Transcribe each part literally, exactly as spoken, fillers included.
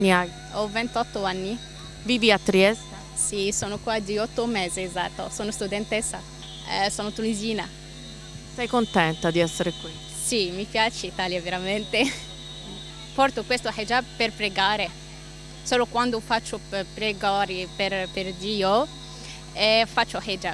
Ne hai? Ho ventotto anni. Vivi a Trieste? Sì, sono qua di otto mesi, esatto. Sono studentessa. Eh, sono tunisina. Sei contenta di essere qui? Sì, mi piace Italia veramente. Porto questo hijab per pregare. Solo quando faccio pregare per, per Dio eh, faccio hijab.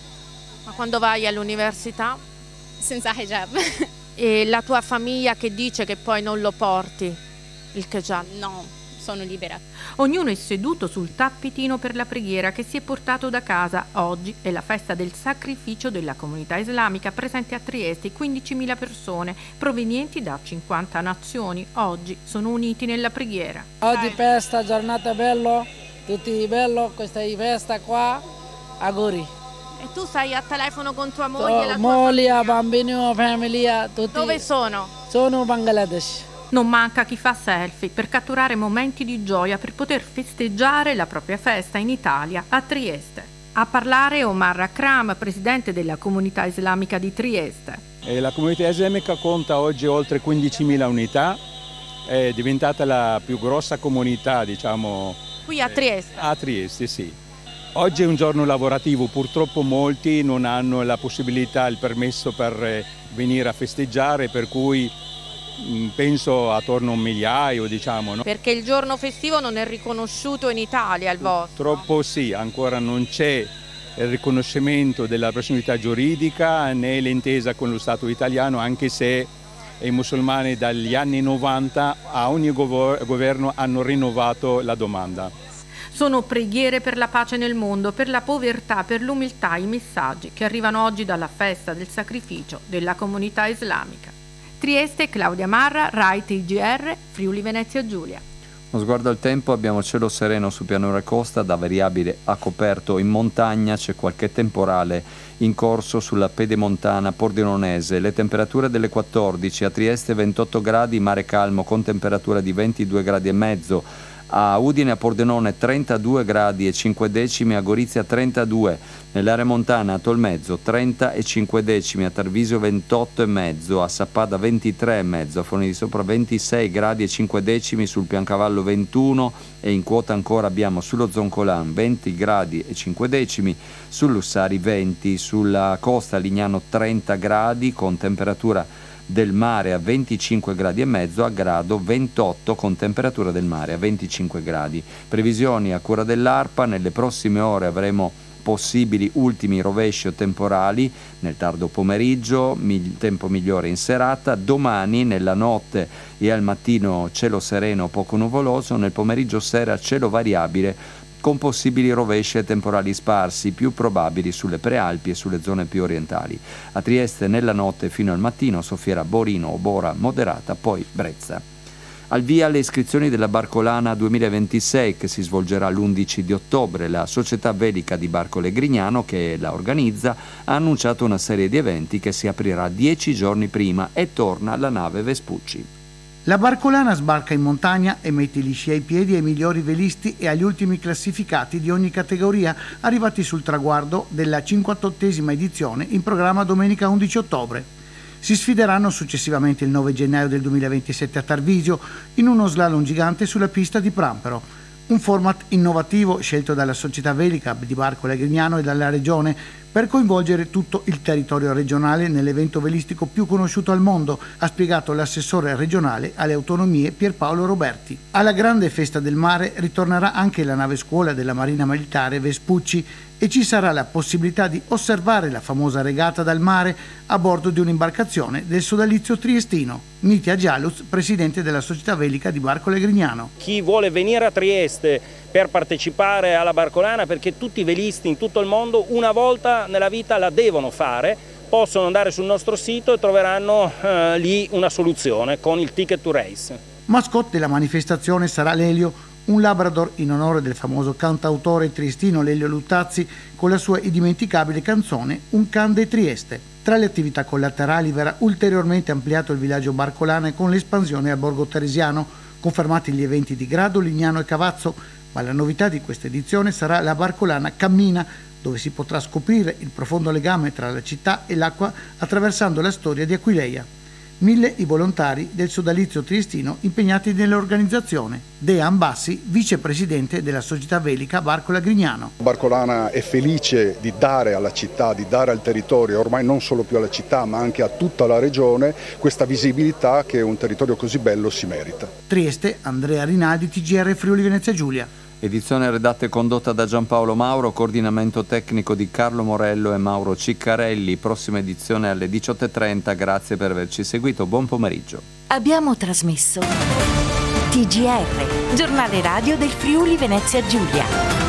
Ma quando vai all'università? Senza hijab. E la tua famiglia che dice che poi non lo porti, il hijab? No, sono libera. Ognuno è seduto sul tappetino per la preghiera che si è portato da casa. Oggi è la festa del sacrificio della comunità islamica presente a Trieste, quindicimila persone provenienti da cinquanta nazioni. Oggi sono uniti nella preghiera. Oggi festa, giornata bello, tutti bello, questa è festa qua, auguri. E tu sei a telefono con tua moglie e la tua Moglie, famiglia? bambini, famiglia, tutti. Dove sono? Sono Bangladesh. Non manca chi fa selfie per catturare momenti di gioia per poter festeggiare la propria festa in Italia, a Trieste. A parlare Omar Akram, presidente della comunità islamica di Trieste. E la comunità islamica conta oggi oltre quindicimila unità, è diventata la più grossa comunità, diciamo, Qui a Trieste? a Trieste, sì. Oggi è un giorno lavorativo, purtroppo molti non hanno la possibilità, il permesso per venire a festeggiare, per cui penso attorno a un migliaio, diciamo. No? Perché il giorno festivo non è riconosciuto in Italia, il vostro? Purtroppo sì, ancora non c'è il riconoscimento della personalità giuridica né l'intesa con lo Stato italiano, anche se i musulmani dagli anni novanta a ogni governo hanno rinnovato la domanda. Sono preghiere per la pace nel mondo, per la povertà, per l'umiltà, i messaggi che arrivano oggi dalla festa del sacrificio della comunità islamica. Trieste, Claudia Marra, Rai T G R, Friuli Venezia Giulia. Uno sguardo al tempo, abbiamo cielo sereno su pianura e costa, da variabile a coperto in montagna, c'è qualche temporale in corso sulla pedemontana pordenonese. Le temperature delle quattordici, a Trieste ventotto gradi, mare calmo con temperatura di ventidue gradi e mezzo. A Udine a Pordenone trentadue gradi e cinque decimi, a Gorizia trentadue, nell'area montana a Tolmezzo trenta e cinque decimi, a Tarvisio ventotto e mezzo, a Sappada ventitré e mezzo, a Forni di Sopra ventisei gradi e cinque decimi, sul Piancavallo ventuno e in quota ancora abbiamo sullo Zoncolan venti gradi e cinque decimi, sul Lussari venti, sulla costa Lignano trenta gradi con temperatura del mare a venticinque gradi e mezzo, a Grado ventotto con temperatura del mare a venticinque gradi. Previsioni a cura dell'ARPA: nelle prossime ore avremo possibili ultimi rovesci o temporali nel tardo pomeriggio, mi- tempo migliore in serata. Domani nella notte e al mattino cielo sereno poco nuvoloso, nel pomeriggio sera cielo variabile con possibili rovesci e temporali sparsi, più probabili sulle prealpi e sulle zone più orientali. A Trieste nella notte fino al mattino soffierà Borino o Bora moderata, poi Brezza. Al via le iscrizioni della Barcolana duemilaventisei che si svolgerà l'undici di ottobre. La società velica di Barcole Grignano, che la organizza, ha annunciato una serie di eventi che si aprirà dieci giorni prima e torna la nave Vespucci. La Barcolana sbarca in montagna e mette gli sci ai piedi ai migliori velisti e agli ultimi classificati di ogni categoria arrivati sul traguardo della cinquantottesima edizione in programma domenica undici ottobre. Si sfideranno successivamente il nove gennaio del duemilaventisette a Tarvisio in uno slalom gigante sulla pista di Prampero, un format innovativo scelto dalla società velica di Barcole Grignano e dalla regione per coinvolgere tutto il territorio regionale nell'evento velistico più conosciuto al mondo, ha spiegato l'assessore regionale alle autonomie Pierpaolo Roberti. Alla grande festa del mare ritornerà anche la nave scuola della Marina Militare Vespucci e ci sarà la possibilità di osservare la famosa regata dal mare a bordo di un'imbarcazione del sodalizio triestino. Mitya Gialuz, presidente della società velica di Barcole Grignano. Chi vuole venire a Trieste per partecipare alla Barcolana, perché tutti i velisti in tutto il mondo una volta nella vita la devono fare, possono andare sul nostro sito e troveranno eh, lì una soluzione con il Ticket to Race. Mascotte della manifestazione sarà Lelio, un labrador in onore del famoso cantautore triestino Lelio Luttazzi con la sua indimenticabile canzone Un can de Trieste. Tra le attività collaterali verrà ulteriormente ampliato il villaggio Barcolana con l'espansione a Borgo Teresiano, confermati gli eventi di Grado, Lignano e Cavazzo, ma la novità di questa edizione sarà la Barcolana Cammina, dove si potrà scoprire il profondo legame tra la città e l'acqua attraversando la storia di Aquileia. Mille i volontari del sodalizio triestino impegnati nell'organizzazione. Dean Bassi, vicepresidente della società velica Barcola Grignano. Barcolana è felice di dare alla città, di dare al territorio, ormai non solo più alla città ma anche a tutta la regione, questa visibilità che un territorio così bello si merita. Trieste, Andrea Rinaldi, T G R Friuli Venezia Giulia. Edizione redatta e condotta da Giampaolo Mauro, coordinamento tecnico di Carlo Morello e Mauro Ciccarelli. Prossima edizione alle diciotto e trenta, grazie per averci seguito, buon pomeriggio. Abbiamo trasmesso T G R, giornale radio del Friuli Venezia Giulia.